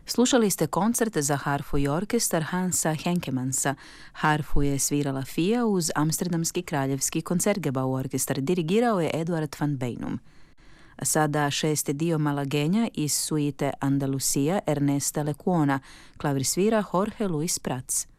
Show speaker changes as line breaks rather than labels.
Slušali ste koncert za harfu i orkestar Hansa Henkemansa. Harfu je svirala FIA uz Amsterdamski kraljevski koncertgebau orkestar. Dirigirao je Eduard van Beinum. A sada šesti dio Malagenja iz suite Andalusia Ernesta Lecuona. Klavir svira Jorge Luis Prats.